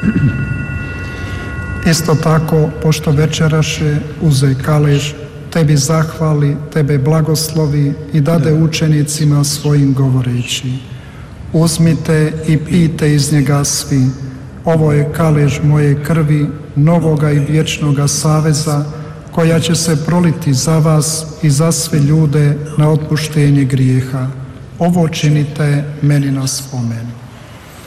Isto tako, pošto večeraše, uze kalež, tebi zahvali, tebe blagoslovi i dade učenicima svojim govoreći: uzmite i pijte iz njega svi, ovo je kalež moje krvi, novoga i vječnoga saveza, koja će se proliti za vas i za sve ljude na otpuštenje grijeha. Ovo činite meni na spomen.